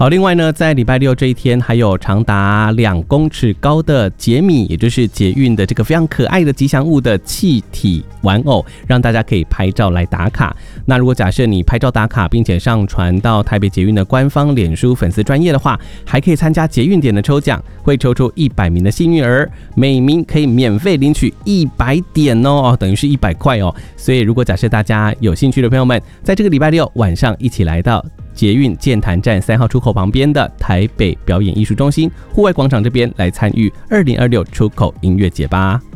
好，另外呢，在礼拜六这一天，还有长达2公尺高的杰米，也就是捷运的这个非常可爱的吉祥物的气体玩偶，让大家可以拍照来打卡。那如果假设你拍照打卡，并且上传到台北捷运的官方脸书粉丝专页的话，还可以参加捷运点的抽奖，会抽出100名的幸运儿，每名可以免费领取100点哦，等于是100块哦。所以如果假设大家有兴趣的朋友们，在这个礼拜六晚上一起来到捷运剑潭站3号出口旁边的台北表演艺术中心户外广场这边来参与2026出口音乐节吧。